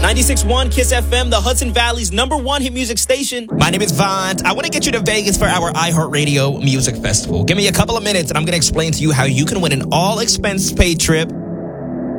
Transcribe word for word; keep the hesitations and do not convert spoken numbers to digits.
ninety-six point one Kiss F M, the Hudson Valley's number one hit music station. My name is Vaughn. I want to get you to Vegas for our iHeartRadio Music Festival. Give me a couple of minutes and I'm going to explain to you how you can win an all-expense paid trip